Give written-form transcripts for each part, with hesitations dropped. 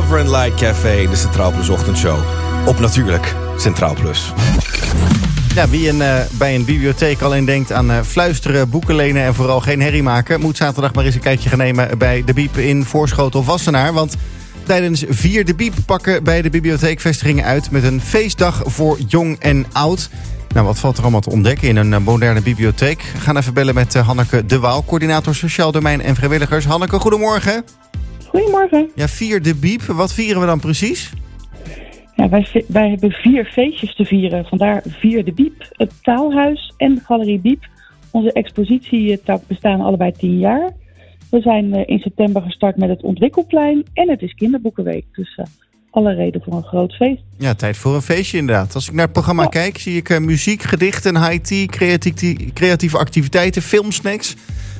Reverend Light Café, de Centraal Plus ochtendshow. Op natuurlijk Centraal Plus. Ja, wie bij een bibliotheek alleen denkt aan fluisteren, boeken lenen en vooral geen herrie maken, moet zaterdag maar eens een kijkje gaan nemen bij De Biep in Voorschoten of Wassenaar. Want tijdens 4 De Biep pakken bij de bibliotheekvestigingen uit met een feestdag voor jong en oud. Nou, wat valt er allemaal te ontdekken in een moderne bibliotheek? We gaan even bellen met Hanneke de Waal, coördinator Sociaal Domein en Vrijwilligers. Hanneke, goedemorgen. Goedemorgen. Ja, 4 De Biep. Wat vieren we dan precies? Ja, wij hebben 4 feestjes te vieren. Vandaar 4 De Biep, het Taalhuis en de Galerie Biep. Onze expositietak bestaan allebei 10 jaar. We zijn in september gestart met het Ontwikkelplein en het is Kinderboekenweek. Dus alle reden voor een groot feest. Ja, tijd voor een feestje inderdaad. Als ik naar het programma kijk, zie ik muziek, gedichten, high-tea, creatieve activiteiten, filmsnacks.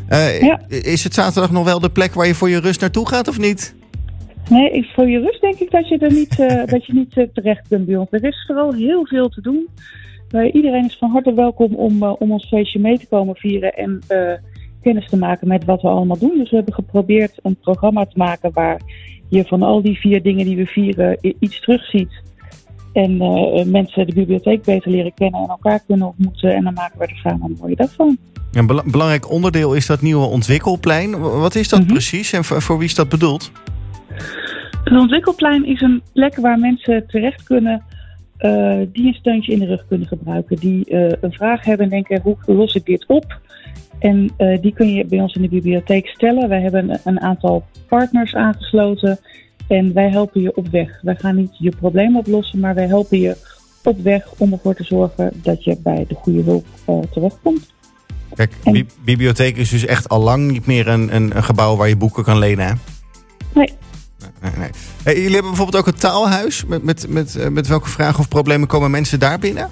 Is het zaterdag nog wel de plek waar je voor je rust naartoe gaat of niet? Nee, voor je rust denk ik dat je er niet, dat je niet terecht kunt bij ons. Er is vooral heel veel te doen. Iedereen is van harte welkom om ons feestje mee te komen vieren en kennis te maken met wat we allemaal doen. Dus we hebben geprobeerd een programma te maken waar je van al die 4 dingen die we vieren iets terugziet. En mensen de bibliotheek beter leren kennen en elkaar kunnen ontmoeten. En dan maken we er samen een mooie dag van. Een belangrijk onderdeel is dat nieuwe ontwikkelplein. Wat is dat precies en voor wie is dat bedoeld? Het ontwikkelplein is een plek waar mensen terecht kunnen die een steuntje in de rug kunnen gebruiken. Die een vraag hebben en denken, hoe los ik dit op? En die kun je bij ons in de bibliotheek stellen. Wij hebben een aantal partners aangesloten en wij helpen je op weg. Wij gaan niet je probleem oplossen, maar wij helpen je op weg om ervoor te zorgen dat je bij de goede hulp terechtkomt. Kijk, bibliotheek is dus echt al lang niet meer een gebouw waar je boeken kan lenen, hè? Nee. Nee. Jullie hebben bijvoorbeeld ook het taalhuis. Met welke vragen of problemen komen mensen daar binnen?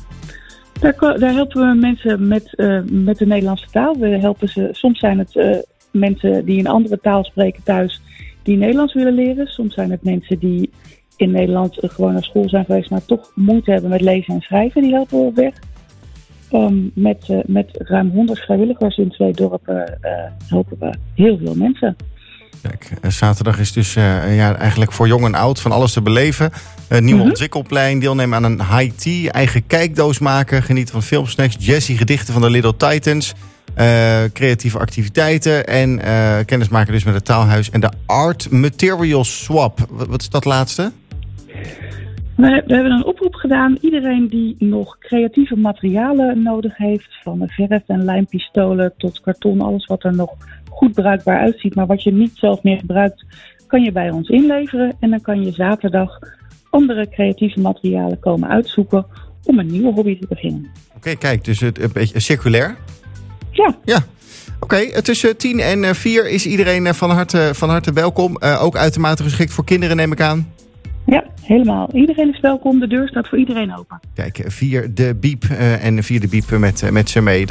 Daar helpen we mensen met de Nederlandse taal. We helpen ze. Soms zijn het mensen die een andere taal spreken thuis die Nederlands willen leren. Soms zijn het mensen die in Nederland gewoon naar school zijn geweest, maar toch moeite hebben met lezen en schrijven. Die helpen we op weg. Met ruim 100 vrijwilligers in 2 dorpen helpen we heel veel mensen. Kijk, zaterdag is dus eigenlijk voor jong en oud van alles te beleven. Nieuw ontwikkelplein, deelnemen aan een high-tea, eigen kijkdoos maken, genieten van filmsnacks, jazzy gedichten van de Little Titans, creatieve activiteiten en kennis maken dus met het taalhuis en de Art Materials Swap. Wat is dat laatste? We hebben een oproep gedaan. Iedereen die nog creatieve materialen nodig heeft, van verf en lijmpistolen tot karton, alles wat er nog goed bruikbaar uitziet, maar wat je niet zelf meer gebruikt, kan je bij ons inleveren. En dan kan je zaterdag andere creatieve materialen komen uitzoeken om een nieuwe hobby te beginnen. Oké, kijk, dus het een beetje circulair? Ja. Oké, tussen 10 en 4 is iedereen van harte welkom. Ook uitermate geschikt voor kinderen, neem ik aan. Ja, helemaal. Iedereen is welkom. De deur staat voor iedereen open. Kijk, 4 De Biep en 4 De Biep met z'n mee.